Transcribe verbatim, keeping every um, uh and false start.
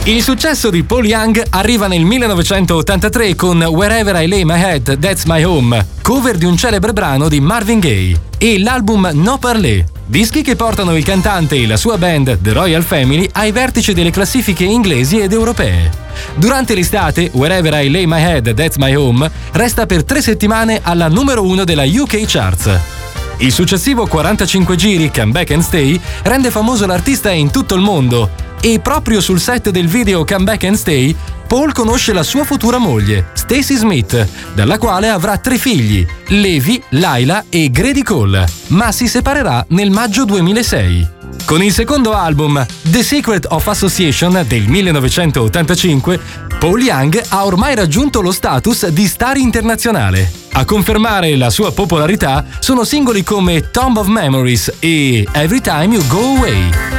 Il successo di Paul Young arriva nel millenovecentottantatré con Wherever I Lay My Head, That's My Home, cover di un celebre brano di Marvin Gaye, e l'album No Parler, dischi che portano il cantante e la sua band The Royal Family ai vertici delle classifiche inglesi ed europee. Durante l'estate, Wherever I Lay My Head, That's My Home resta per tre settimane alla numero uno della U K Charts. Il successivo quarantacinque giri Come Back and Stay rende famoso l'artista in tutto il mondo, e proprio sul set del video Come Back and Stay Paul conosce la sua futura moglie, Stacey Smith, dalla quale avrà tre figli, Levi, Lila e Grady Cole, ma si separerà nel maggio duemilasei. Con il secondo album, The Secret of Association del millenovecentottantacinque, Paul Young ha ormai raggiunto lo status di star internazionale. A confermare la sua popolarità sono singoli come Tomb of Memories e Every Time You Go Away.